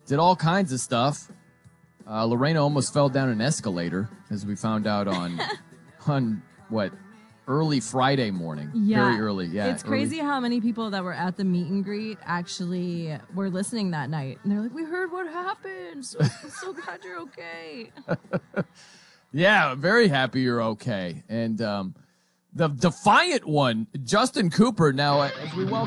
did all kinds of stuff. Lorena almost fell down an escalator, as we found out on early Friday morning. Yeah. Very early. Yeah, it's crazy how many people that were at the meet and greet actually were listening that night. And they're like, we heard what happened. So I'm so glad you're okay. Yeah, very happy you're okay. And the defiant one, Justin Cooper. Now, as we welcome